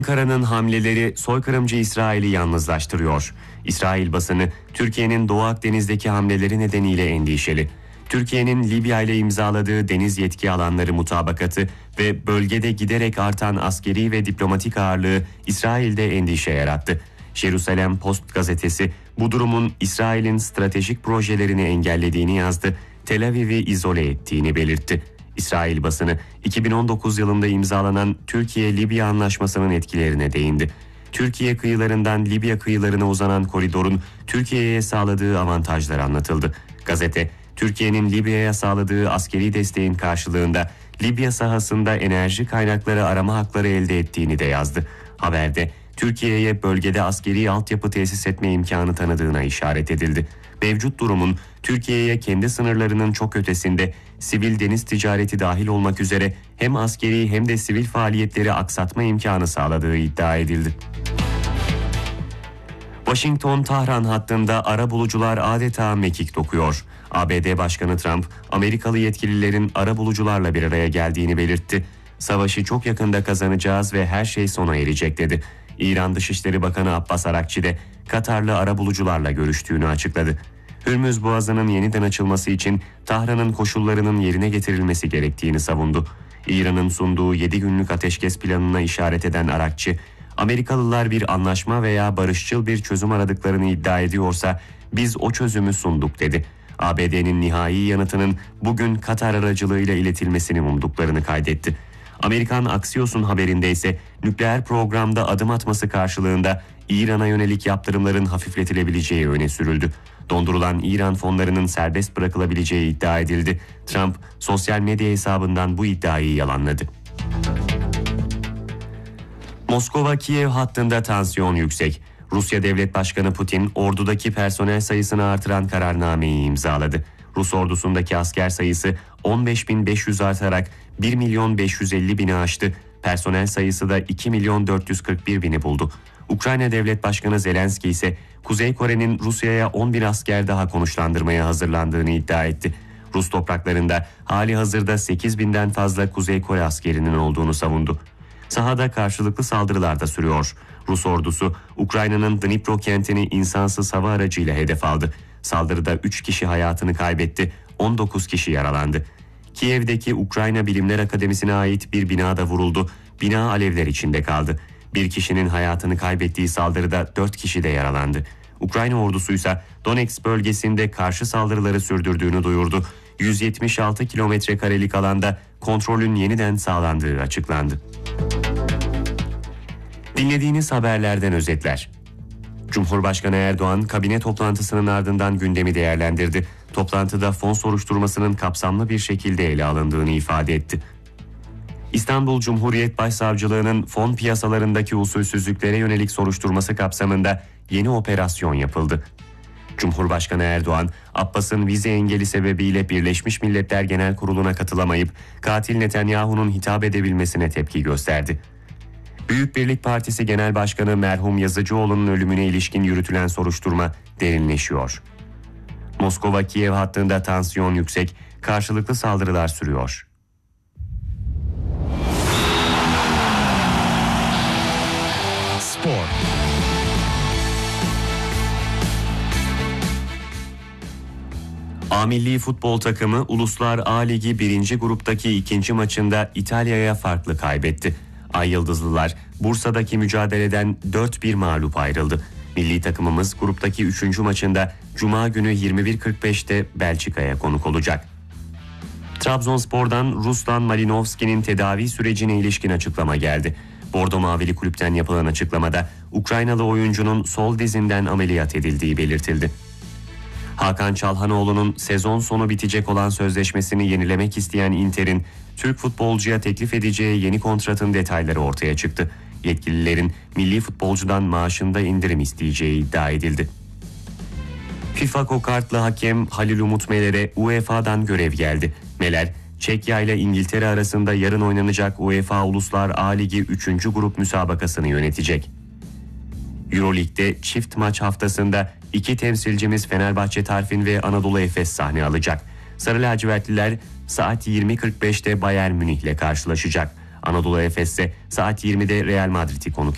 Ankara'nın hamleleri soykırımcı İsrail'i yalnızlaştırıyor. İsrail basını Türkiye'nin Doğu Akdeniz'deki hamleleri nedeniyle endişeli. Türkiye'nin Libya ile imzaladığı deniz yetki alanları mutabakatı ve bölgede giderek artan askeri ve diplomatik ağırlığı İsrail'de endişe yarattı. Jerusalem Post gazetesi bu durumun İsrail'in stratejik projelerini engellediğini yazdı, Tel Aviv'i izole ettiğini belirtti. İsrail basını 2019 yılında imzalanan Türkiye-Libya anlaşmasının etkilerine değindi. Türkiye kıyılarından Libya kıyılarına uzanan koridorun Türkiye'ye sağladığı avantajlar anlatıldı. Gazete, Türkiye'nin Libya'ya sağladığı askeri desteğin karşılığında Libya sahasında enerji kaynakları arama hakları elde ettiğini de yazdı. Haberde Türkiye'ye bölgede askeri altyapı tesis etme imkanı tanıdığına işaret edildi. Mevcut durumun Türkiye'ye kendi sınırlarının çok ötesinde sivil deniz ticareti dahil olmak üzere hem askeri hem de sivil faaliyetleri aksatma imkanı sağladığı iddia edildi. Washington-Tahran hattında arabulucular adeta mekik dokuyor. ABD Başkanı Trump, Amerikalı yetkililerin arabulucularla bir araya geldiğini belirtti. Savaşı çok yakında kazanacağız ve her şey sona erecek dedi. İran Dışişleri Bakanı Abbas Arakçi de Katarlı arabulucularla görüştüğünü açıkladı. Hürmüz Boğazı'nın yeniden açılması için Tahran'ın koşullarının yerine getirilmesi gerektiğini savundu. İran'ın sunduğu 7 günlük ateşkes planına işaret eden Arakçi, Amerikalılar bir anlaşma veya barışçıl bir çözüm aradıklarını iddia ediyorsa biz o çözümü sunduk dedi. ABD'nin nihai yanıtının bugün Katar aracılığıyla iletilmesini umduklarını kaydetti. Amerikan Axios'un haberinde ise nükleer programda adım atması karşılığında İran'a yönelik yaptırımların hafifletilebileceği öne sürüldü. Dondurulan İran fonlarının serbest bırakılabileceği iddia edildi. Trump sosyal medya hesabından bu iddiayı yalanladı. Moskova-Kiev hattında tansiyon yüksek. Rusya Devlet Başkanı Putin ordudaki personel sayısını artıran kararnameyi imzaladı. Rus ordusundaki asker sayısı 15.500 artarak 1.550.000'i aştı. Personel sayısı da 2.441.000'i buldu. Ukrayna Devlet Başkanı Zelenski ise Kuzey Kore'nin Rusya'ya 11 asker daha konuşlandırmaya hazırlandığını iddia etti. Rus topraklarında hali hazırda 8.000'den fazla Kuzey Kore askerinin olduğunu savundu. Sahada karşılıklı saldırılar da sürüyor. Rus ordusu Ukrayna'nın Dnipro kentini insansız hava aracıyla hedef aldı. Saldırıda 3 kişi hayatını kaybetti, 19 kişi yaralandı. Kiev'deki Ukrayna Bilimler Akademisi'ne ait bir bina da vuruldu. Bina alevler içinde kaldı. Bir kişinin hayatını kaybettiği saldırıda 4 kişi de yaralandı. Ukrayna ordusu ise Donetsk bölgesinde karşı saldırıları sürdürdüğünü duyurdu. 176 kilometre karelik alanda kontrolün yeniden sağlandığı açıklandı. Dinlediğiniz haberlerden özetler. Cumhurbaşkanı Erdoğan kabine toplantısının ardından gündemi değerlendirdi. Toplantıda fon soruşturmasının kapsamlı bir şekilde ele alındığını ifade etti. İstanbul Cumhuriyet Başsavcılığı'nın fon piyasalarındaki usulsüzlüklere yönelik soruşturması kapsamında yeni operasyon yapıldı. Cumhurbaşkanı Erdoğan, Abbas'ın vize engeli sebebiyle Birleşmiş Milletler Genel Kurulu'na katılamayıp katil Netanyahu'nun hitap edebilmesine tepki gösterdi. Büyük Birlik Partisi Genel Başkanı merhum Yazıcıoğlu'nun ölümüne ilişkin yürütülen soruşturma derinleşiyor. Moskova-Kiev hattında tansiyon yüksek, karşılıklı saldırılar sürüyor. Spor. A Milli Futbol takımı Uluslar A Ligi 1. gruptaki ikinci maçında İtalya'ya farklı kaybetti. Ay Yıldızlılar Bursa'daki mücadeleden 4-1 mağlup ayrıldı. Milli takımımız gruptaki 3. maçında Cuma günü 21.45'te Belçika'ya konuk olacak. Trabzonspor'dan Ruslan Malinovski'nin tedavi sürecine ilişkin açıklama geldi. Bordo Mavili kulüpten yapılan açıklamada Ukraynalı oyuncunun sol dizinden ameliyat edildiği belirtildi. Hakan Çalhanoğlu'nun sezon sonu bitecek olan sözleşmesini yenilemek isteyen Inter'in Türk futbolcuya teklif edeceği yeni kontratın detayları ortaya çıktı. Yetkililerin milli futbolcudan maaşında indirim isteyeceği iddia edildi. FIFA kokartlı hakem Halil Umut Meler'e UEFA'dan görev geldi. Meler, Çekya ile İngiltere arasında yarın oynanacak UEFA Uluslar A Ligi 3. grup müsabakasını yönetecek. Euroleague'de çift maç haftasında 2 temsilcimiz Fenerbahçe Tarfin ve Anadolu Efes sahne alacak. Sarı lacivertliler saat 20.45'te Bayern Münih ile karşılaşacak. Anadolu Efes ise saat 20'de Real Madrid'i konuk